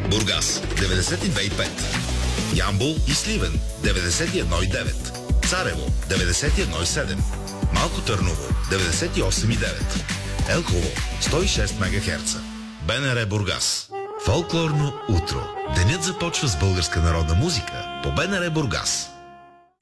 Бургас 92,5. Ямбол и Сливен 91,9. Царево 91,7. Малко Търново 98,9. Елхово 106 МГц. БНР Бургас. Фолклорно утро. Денят започва с българска народна музика по БНР Бургас.